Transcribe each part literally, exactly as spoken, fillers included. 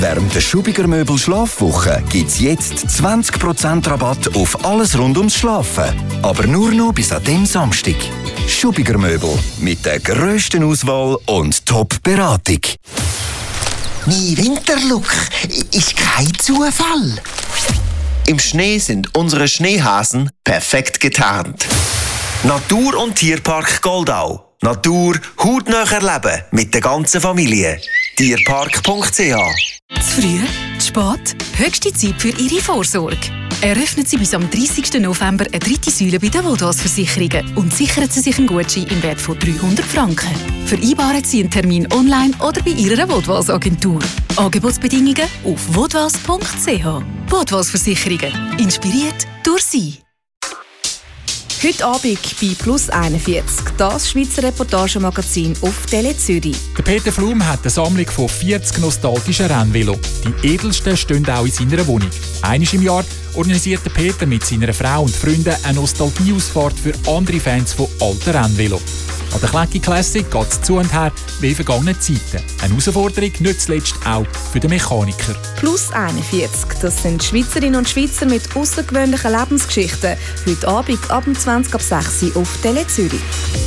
Während der Schubiger Möbel Schlafwoche gibt es jetzt zwanzig Prozent Rabatt auf alles rund ums Schlafen. Aber nur noch bis an dem Samstag. Schubiger Möbel mit der grössten Auswahl und Top-Beratung. Mein Winterlook ist kein Zufall. Im Schnee sind unsere Schneehasen perfekt getarnt. Natur- und Tierpark Goldau. Natur hautnah erleben mit der ganzen Familie. tierpark punkt c h. Zu früh? Zu spät? Höchste Zeit für Ihre Vorsorge. Eröffnen Sie bis am dreißigsten November eine dritte Säule bei den Vodwas-Versicherungen und sichern Sie sich einen Gutschein im Wert von dreihundert Franken. Vereinbaren Sie einen Termin online oder bei Ihrer Vodwas-Agentur. Angebotsbedingungen auf vodwas punkt c h. Vodwas-Versicherungen. Inspiriert durch Sie. Heute Abend bei Plus einundvierzig, das Schweizer Reportagemagazin auf Tele Zürich. Der Peter Flum hat eine Sammlung von vierzig nostalgischen Rennvelo. Die edelsten stehen auch in seiner Wohnung. Einmal im Jahr organisiert der Peter mit seiner Frau und Freunden eine Nostalgieausfahrt für andere Fans von alten Rennvelo. An der Klecki Classic geht es zu und her wie in vergangenen Zeiten. Eine Herausforderung nicht zuletzt auch für den Mechaniker. Plus einundvierzig, das sind Schweizerinnen und Schweizer mit außergewöhnlichen Lebensgeschichten. Heute Abend ab zwanzig ab sechs Uhr auf Tele Zürich.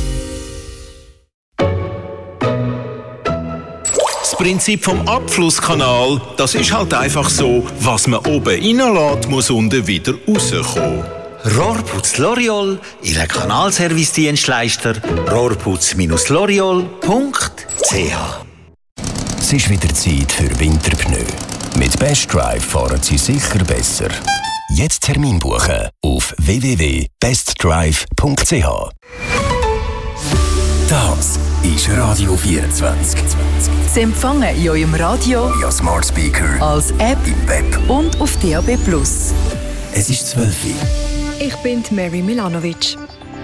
Das Prinzip vom Abflusskanal, das ist halt einfach so, was man oben reinlässt, muss unten wieder rauskommen. Rohrputz L'Oreal, Ihr Kanalservice-Dienstleister, rohrputz L'Oreal punkt c h. Es ist wieder Zeit für Winterpneu. Mit Best Drive fahren Sie sicher besser. Jetzt Termin buchen auf w w w punkt best drive punkt c h. Das ist Radio vierundzwanzig. Sie empfangen in eurem Radio, via Smart Speaker, als App im Web und auf D A B plus. Es ist zwölf Uhr. Ich bin Mary Milanovic.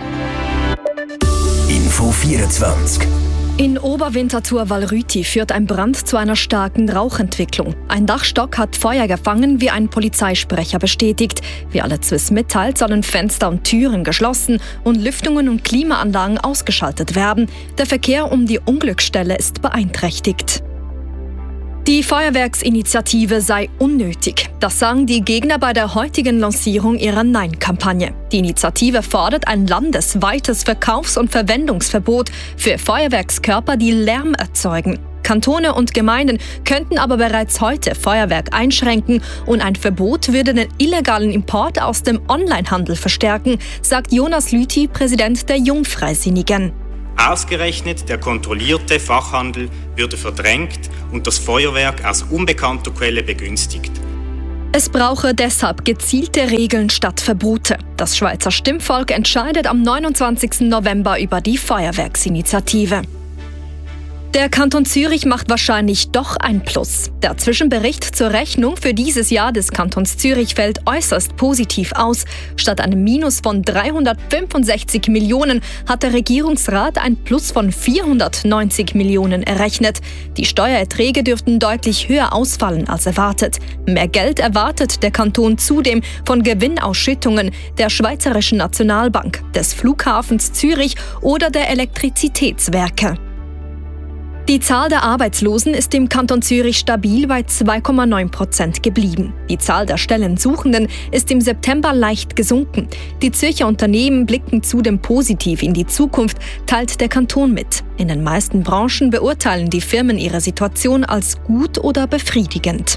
Info vierundzwanzig. In Oberwinterthur-Wallrüti führt ein Brand zu einer starken Rauchentwicklung. Ein Dachstock hat Feuer gefangen, wie ein Polizeisprecher bestätigt. Wie alle Swiss mitteilt, sollen Fenster und Türen geschlossen und Lüftungen und Klimaanlagen ausgeschaltet werden. Der Verkehr um die Unglücksstelle ist beeinträchtigt. Die Feuerwerksinitiative sei unnötig. Das sagen die Gegner bei der heutigen Lancierung ihrer Nein-Kampagne. Die Initiative fordert ein landesweites Verkaufs- und Verwendungsverbot für Feuerwerkskörper, die Lärm erzeugen. Kantone und Gemeinden könnten aber bereits heute Feuerwerk einschränken und ein Verbot würde den illegalen Import aus dem Onlinehandel verstärken, sagt Jonas Lüthi, Präsident der Jungfreisinnigen. Ausgerechnet der kontrollierte Fachhandel würde verdrängt und das Feuerwerk aus unbekannter Quelle begünstigt. Es brauche deshalb gezielte Regeln statt Verbote. Das Schweizer Stimmvolk entscheidet am neunundzwanzigsten November über die Feuerwerksinitiative. Der Kanton Zürich macht wahrscheinlich doch ein Plus. Der Zwischenbericht zur Rechnung für dieses Jahr des Kantons Zürich fällt äußerst positiv aus. Statt einem Minus von dreihundertfünfundsechzig Millionen hat der Regierungsrat ein Plus von vierhundertneunzig Millionen errechnet. Die Steuererträge dürften deutlich höher ausfallen als erwartet. Mehr Geld erwartet der Kanton zudem von Gewinnausschüttungen der Schweizerischen Nationalbank, des Flughafens Zürich oder der Elektrizitätswerke. Die Zahl der Arbeitslosen ist im Kanton Zürich stabil bei zwei Komma neun Prozent geblieben. Die Zahl der Stellensuchenden ist im September leicht gesunken. Die Zürcher Unternehmen blicken zudem positiv in die Zukunft, teilt der Kanton mit. In den meisten Branchen beurteilen die Firmen ihre Situation als gut oder befriedigend.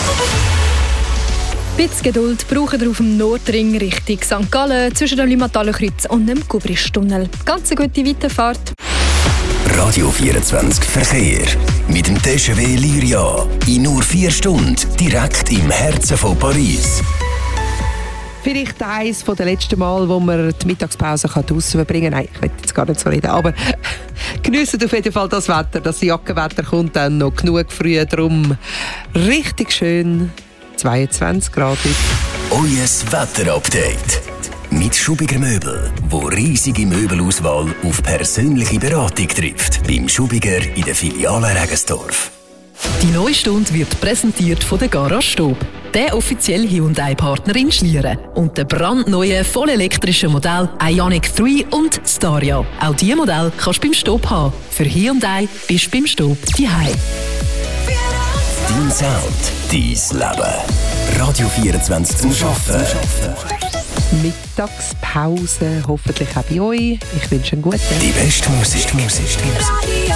Bisschen Geduld brauchen wir auf dem Nordring Richtung Sankt Gallen zwischen dem Limmatalenkreuz und dem Kubristunnel. Ganz eine gute Weiterfahrt. Radio vierundzwanzig Verkehr. Mit dem T G V Lyria. In nur vier Stunden direkt im Herzen von Paris. Vielleicht eines der letzten Mal, wo man die Mittagspause draussen verbringen kann. Nein, ich will jetzt gar nicht so reden. Aber geniessen auf jeden Fall das Wetter. Das Jackenwetter kommt dann noch genug früh. Darum richtig schön zweiundzwanzig Grad. Euer Wetterupdate. Mit Schubiger Möbel, wo riesige Möbelauswahl auf persönliche Beratung trifft. Beim Schubiger in der Filiale Regensdorf. Die neue Stunde wird präsentiert von der Garage Stob, der offizielle Hyundai-Partner in Schlieren. Und der brandneue, vollelektrische Modell Ioniq drei und Staria. Auch diese Modelle kannst du beim Stob haben. Für Hyundai bist du beim Stob daheim. Sound, dein Leben. Radio vierundzwanzig zum Arbeiten. Mittagspause, hoffentlich auch bei euch. Ich wünsche einen guten. Die beste Musik. Musik.